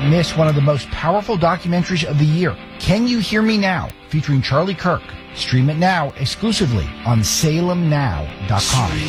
don't miss one of the most powerful documentaries of the year, Can You Hear Me Now, featuring Charlie Kirk. Stream it now exclusively on SalemNow.com.